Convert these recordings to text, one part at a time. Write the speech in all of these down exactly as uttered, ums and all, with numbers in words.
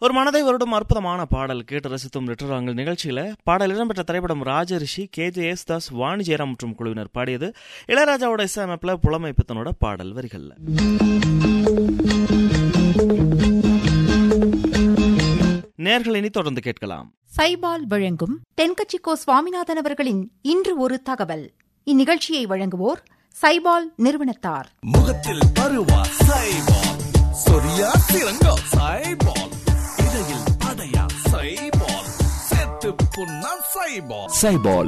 ஒரு மனதை வருடம் அற்புதமான பாடல் கேட்டு ரசித்தும் லிட்டராங்கள் நிகழ்ச்சியில பாடல் இடம்பெற்ற திரைப்படம் ராஜரிஷி, கே ஜே யேசுதாஸ், வாணி ஜெயராம் மற்றும் குழுவினர் பாடியது. இளையராஜாவோட இசையமைப்புல புலமை பித்தனோட பாடல் வரிகள்ல. நேயர்கள் இனி தொடர்ந்து கேட்கலாம். சைபால் வழங்கும் தென்கட்சிக்கோ சுவாமிநாதன் அவர்களின் இன்று ஒரு தகவல். இந்நிகழ்ச்சியை வழங்குவோர் சைபால் நிறுவனத்தார். முகத்தில் பருவா சைபால், சொரியா சிறங்கா சைபால், இடையில் அடையா சைபால், செத்து புண்ணா சைபால். சைபால்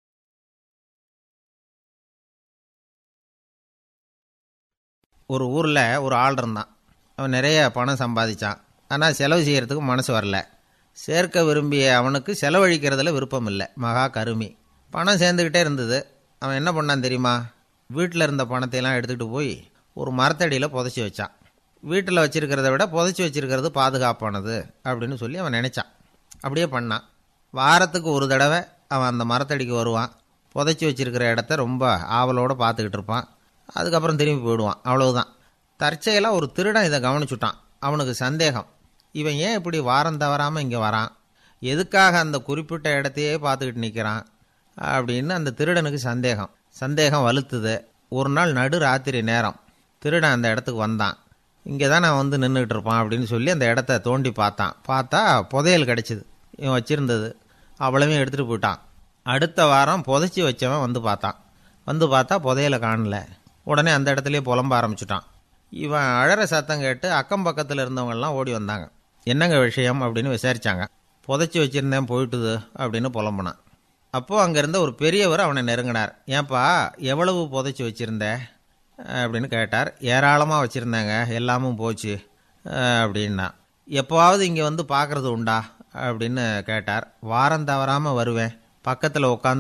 ஒரு ஊரில் ஒரு ஆள் இருந்தான். அவன் நிறைய பணம் சம்பாதிச்சான். ஆனால் செலவு செய்கிறதுக்கு மனசு வரல. சேர்க்க விரும்பிய அவனுக்கு செலவழிக்கிறதுல விருப்பம் இல்லை. மகா கருமி. பணம் சேர்ந்துக்கிட்டே இருந்தது. அவன் என்ன பண்ணான் தெரியுமா? வீட்டில் இருந்த பணத்தையெல்லாம் எடுத்துக்கிட்டு போய் ஒரு மரத்தடியில் புதைச்சி வச்சான். வீட்டில் வச்சுருக்கிறத விட புதைச்சி வச்சுருக்கிறது பாதுகாப்பானது அப்படின்னு சொல்லி அவன் நினச்சான். அப்படியே பண்ணான். வாரத்துக்கு ஒரு தடவை அவன் அந்த மரத்தடிக்கு வருவான். புதைச்சி வச்சுருக்கிற இடத்த ரொம்ப ஆவலோடு பார்த்துக்கிட்டு இருப்பான். அதுக்கப்புறம் திரும்பி போயிடுவான். அவ்வளவுதான். தற்செயலாக ஒரு திருடன் இதை கவனிச்சுட்டான். அவனுக்கு சந்தேகம், இவன் ஏன் இப்படி வாரம் தவறாமல் இங்கே வரான், எதுக்காக அந்த குறிப்பிட்ட இடத்தையே பார்த்துக்கிட்டு நிற்கிறான் அப்படின்னு அந்த திருடனுக்கு சந்தேகம் சந்தேகம் வலுத்துது. ஒரு நாள் நடு ராத்திரி நேரம் திருடன் அந்த இடத்துக்கு வந்தான். இங்கே தான் நான் வந்து நின்றுக்கிட்டு இருப்பான் அப்படின்னு சொல்லி அந்த இடத்த தோண்டி பார்த்தான். பார்த்தா புதையல் கிடச்சிது. இவன் வச்சுருந்தது அவ்வளவையும் எடுத்துகிட்டு போயிட்டான். அடுத்த வாரம் புதைச்சி வச்சவன் வந்து பார்த்தான். வந்து பார்த்தா புதையலை காணல. உடனே அந்த இடத்துலையே புலம்ப ஆரம்பிச்சுட்டான். இவன் அழற சத்தம் கேட்டு அக்கம் பக்கத்தில் இருந்தவங்கெல்லாம் ஓடி வந்தாங்க. என்னங்க விஷயம் அப்படின்னு விசாரித்தாங்க. புதைச்சி வச்சுருந்தேன் போயிட்டுது அப்படின்னு புலம்புனான். அப்போது அங்கே இருந்த ஒரு பெரியவர் அவனை நெருங்கினார். ஏன்பா எவ்வளவு புதைச்சி வச்சுருந்த அப்படின்னு கேட்டார். ஏராளமாக வச்சுருந்தாங்க, எல்லாமும் போச்சு அப்படின்னா. எப்போவாவது இங்கே வந்து பார்க்குறது உண்டா அப்படின்னு கேட்டார். வாரம் தவறாமல் வருவேன், பக்கத்தில் உட்காந்து